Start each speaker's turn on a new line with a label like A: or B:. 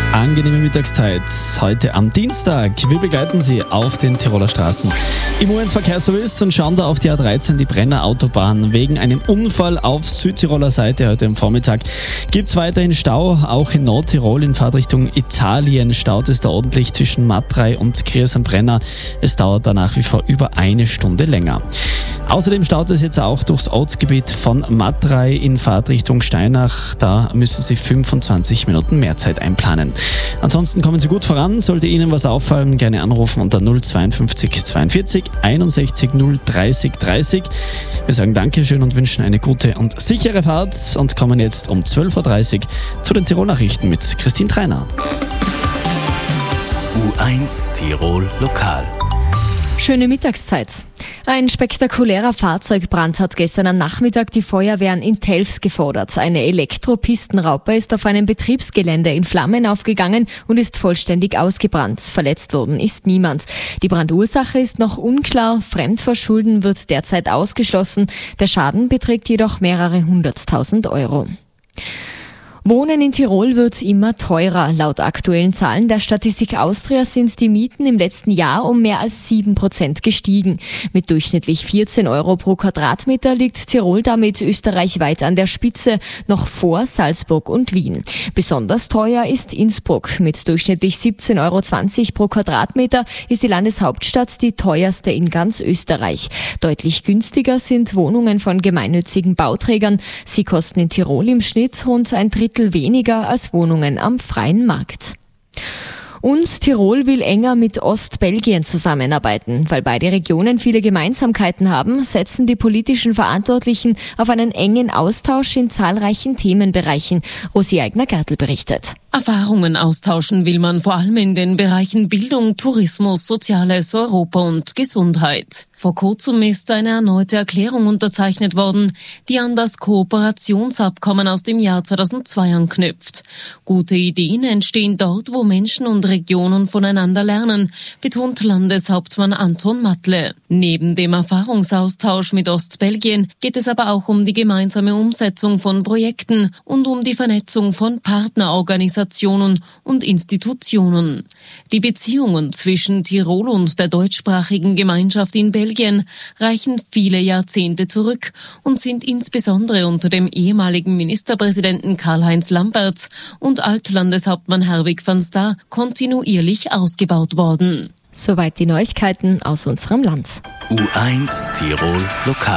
A: Angenehme Mittagszeit heute am Dienstag. Wir begleiten Sie auf den Tiroler Straßen im US-Verkehrsservice und schauen da auf die A13, die Brenner Autobahn. Wegen einem Unfall auf Südtiroler Seite heute am Vormittag gibt es weiterhin Stau. Auch in Nordtirol in Fahrtrichtung Italien staut es da ordentlich zwischen Matrei und Kriers am Brenner. Es dauert da nach wie vor über eine Stunde länger. Außerdem staut es jetzt auch durchs Ortsgebiet von Matrei in Fahrtrichtung Steinach. Da müssen Sie 25 Minuten mehr Zeit einplanen. Ansonsten kommen Sie gut voran. Sollte Ihnen was auffallen, gerne anrufen unter 052 42 61 030 30. Wir sagen Dankeschön und wünschen eine gute und sichere Fahrt und kommen jetzt um 12.30 Uhr zu den Tirol-Nachrichten mit Christine Treiner.
B: U1 Tirol Lokal.
C: Schöne Mittagszeit. Ein spektakulärer Fahrzeugbrand hat gestern am Nachmittag die Feuerwehren in Telfs gefordert. Eine Elektropistenraupe ist auf einem Betriebsgelände in Flammen aufgegangen und ist vollständig ausgebrannt. Verletzt worden ist niemand. Die Brandursache ist noch unklar. Fremdverschulden wird derzeit ausgeschlossen. Der Schaden beträgt jedoch mehrere 100.000 Euro. Wohnen in Tirol wird immer teurer. Laut aktuellen Zahlen der Statistik Austria sind die Mieten im letzten Jahr um mehr als 7% gestiegen. Mit durchschnittlich 14 Euro pro Quadratmeter liegt Tirol damit österreichweit an der Spitze, noch vor Salzburg und Wien. Besonders teuer ist Innsbruck. Mit durchschnittlich 17,20 Euro pro Quadratmeter ist die Landeshauptstadt die teuerste in ganz Österreich. Deutlich günstiger sind Wohnungen von gemeinnützigen Bauträgern. Sie kosten in Tirol im Schnitt rund ein Drittel weniger als Wohnungen am freien Markt. Und Tirol will enger mit Ostbelgien zusammenarbeiten. Weil beide Regionen viele Gemeinsamkeiten haben, setzen die politischen Verantwortlichen auf einen engen Austausch in zahlreichen Themenbereichen. Rosi Eigner-Gertl berichtet.
D: Erfahrungen austauschen will man vor allem in den Bereichen Bildung, Tourismus, Soziales, Europa und Gesundheit. Vor kurzem ist eine erneute Erklärung unterzeichnet worden, die an das Kooperationsabkommen aus dem Jahr 2002 anknüpft. Gute Ideen entstehen dort, wo Menschen und Regionen voneinander lernen, betont Landeshauptmann Anton Matle. Neben dem Erfahrungsaustausch mit Ostbelgien geht es aber auch um die gemeinsame Umsetzung von Projekten und um die Vernetzung von Partnerorganisationen und Institutionen. Die Beziehungen zwischen Tirol und der deutschsprachigen Gemeinschaft in Belgien reichen viele Jahrzehnte zurück und sind insbesondere unter dem ehemaligen Ministerpräsidenten Karl-Heinz Lamberts und Altlandeshauptmann Herwig van Staar kontinuierlich ausgebaut worden.
C: Soweit die Neuigkeiten aus unserem Land.
B: U1 Tirol Lokal.